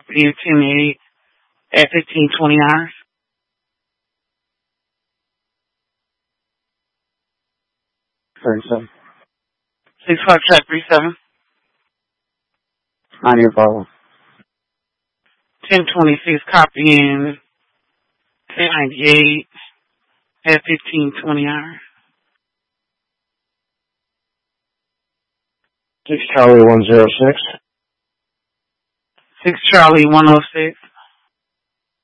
being 10-8 at 15:20 hours. 37. 6-5 track 37. 9 year follow. 10:26 copying 1098 at 15:20 hours. 6 Charlie 106. 6 Charlie 106.